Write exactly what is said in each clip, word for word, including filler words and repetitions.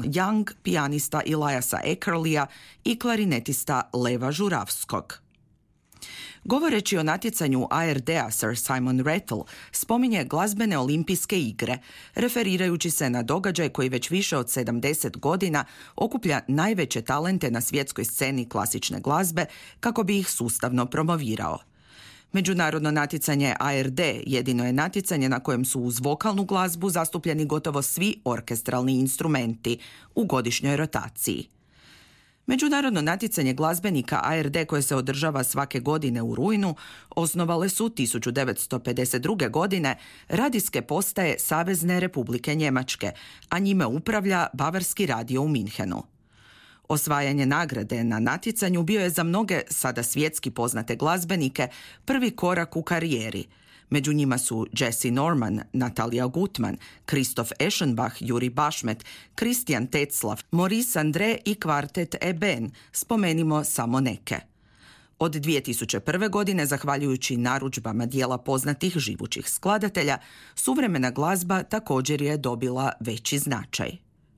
Young, pijanista Eliasa Eckerlija i klarinetista Leva Žuravskog. Govoreći o natjecanju A R D-a, Sir Simon Rattle spominje glazbene olimpijske igre, referirajući se na događaj koji već više od sedamdeset godina okuplja najveće talente na svjetskoj sceni klasične glazbe kako bi ih sustavno promovirao. Međunarodno natjecanje A R D jedino je natjecanje na kojem su uz vokalnu glazbu zastupljeni gotovo svi orkestralni instrumenti u godišnjoj rotaciji. Međunarodno natjecanje glazbenika A R D koje se održava svake godine u rujnu osnovale su tisuću devetsto pedeset druge. godine radijske postaje Savezne Republike Njemačke, a njime upravlja Bavarski radio u Minhenu. Osvajanje nagrade na natjecanju bio je za mnoge sada svjetski poznate glazbenike prvi korak u karijeri. Među njima su Jesse Norman, Natalia Gutman, Christoph Eschenbach, Juri Bashmet, Christian Tetzlaff, Maurice André i kvartet Eben, spomenimo samo neke. Od dvije tisuće prve. godine, zahvaljujući narudžbama dijela poznatih živućih skladatelja, suvremena glazba također je dobila veći značaj.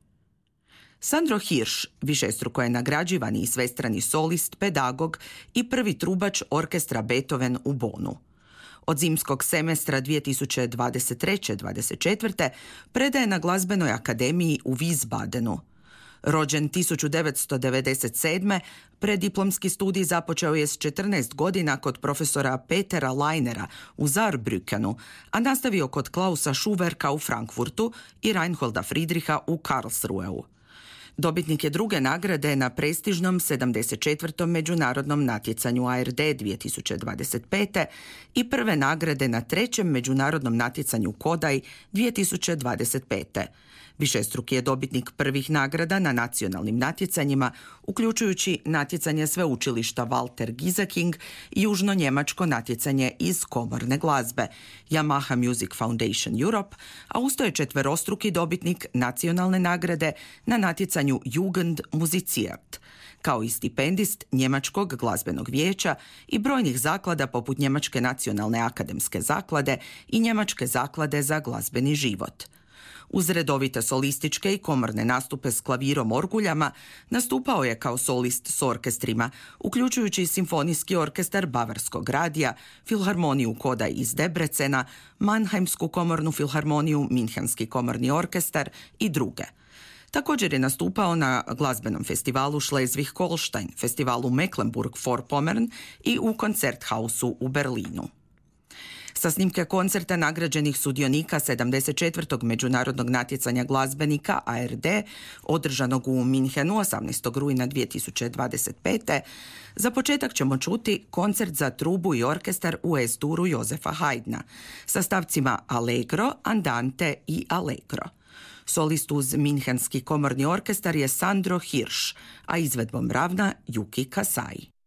Sandro Hirsch višestruko je nagrađivani i svestrani solist, pedagog i prvi trubač orkestra Beethoven u Bonu. Od zimskog semestra dvije tisuće dvadeset treće dvadeset četvrte. predaje na Glazbenoj akademiji u Wiesbadenu. Rođen tisuću devetsto devedeset sedme. preddiplomski studij započeo je s četrnaest godina kod profesora Petera Leinera u Saarbrückenu, a nastavio kod Klausa Schuwerka u Frankfurtu i Reinholda Friedricha u Karlsruheu. Dobitnik je druge nagrade na prestižnom sedamdeset četvrtom međunarodnom natjecanju A R D dvije tisuće dvadeset pete. i prve nagrade na trećem međunarodnom natjecanju Kodaj dvije tisuće dvadeset pete. Višestruki je dobitnik prvih nagrada na nacionalnim natjecanjima, uključujući natjecanje sveučilišta Walter Gieseking i južno-njemačko natjecanje iz komorne glazbe Yamaha Music Foundation Europe, a usto je četverostruki dobitnik nacionalne nagrade na natjecanju Jugend Musiziert, kao i stipendist Njemačkog glazbenog vijeća i brojnih zaklada poput Njemačke nacionalne akademske zaklade i Njemačke zaklade za glazbeni život. Uz redovite solističke i komorne nastupe s klavirom orguljama, nastupao je kao solist s orkestrima, uključujući Simfonijski orkestar Bavarskog radija, Filharmoniju Kodaj iz Debrecena, Mannheimsku komornu filharmoniju, Minhenski komorni orkestar i druge. Također je nastupao na glazbenom festivalu Schleswig-Holstein, festivalu Mecklenburg-Vorpommern i u Koncerthausu u Berlinu. Sa snimke koncerta nagrađenih sudionika sedamdeset četvrtog međunarodnog natjecanja glazbenika A R D, održanog u Minhenu osamnaestog rujna dvije tisuće dvadeset pete. za početak ćemo čuti koncert za trubu i orkestar u Es-duru Josefa Haydna sa stavcima Allegro, Andante i Allegro. Solist uz Minhenski komorni orkestar je Sandro Hirsch, a izvedbom ravna Yuki Kasai.